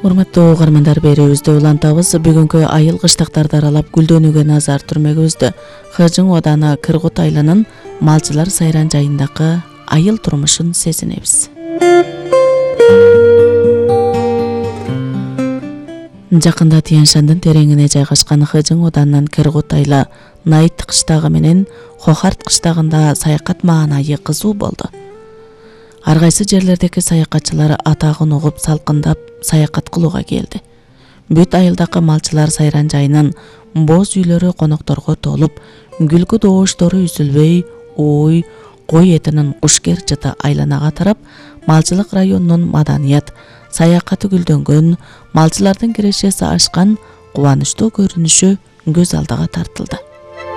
Урматтуу угармандар, берүүбүздү улантабыз. Бүгүнкү айыл кыштактарды аралап гүлдөнүүгө назар түрмөгүбүздө Хыжың Оданы Кыргут айылынын малчылар сайран жайындагы айыл турмушун сезинебиз. Жакында Тянь-Шандын тереңине жайгашкан Хыжың Оданынын Кыргут айылы Найыт кыштагы менен Хохарт кыштагында саякат маанайы кызуу болду. Ар кайсы жерлердеги саякатчылар атагын угуп салкындап саякат кылууга келди. Бүт айылдагы малчылар сайран жайынын боз үйлөрү конокторго толуп, күлкү добуштору үзүлбөй, ой, кой этинин кушкер жыты айланага тарап, малчылык районунун маданият, саякаты гүлдөнгөн, малчылардын кирешеси ашкан кубанычтуу көрүнүшү көз алдыга тартылды.